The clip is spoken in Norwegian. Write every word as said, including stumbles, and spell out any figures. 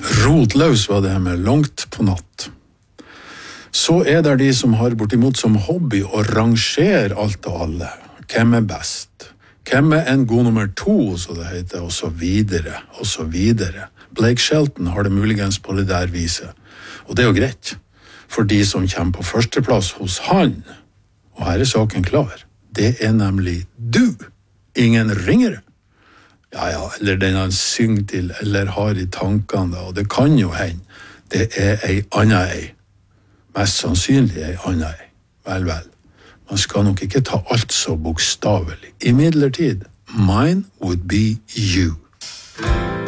Rotløs var det her med langt på natt. Så er det de som har bortimot som hobby å rangere alt og alle. Hvem er best? Hvem er en god nummer to, så det heter, og så videre, og så videre. Blake Shelton har det muligens på det der viset. Og det er jo greit, for de som kommer på førsteplass hos han, og her er saken klar, det er nemlig du, ingen ringere. Ja, ja, eller den han synger til, eller har i tankene, og det kan jo hende, det er ei anna ei. Mest sannsynlig ei anna ei. Vel, vel. Man skal nok ikke ta alt så bokstavelig. I midlertid, mine would be you.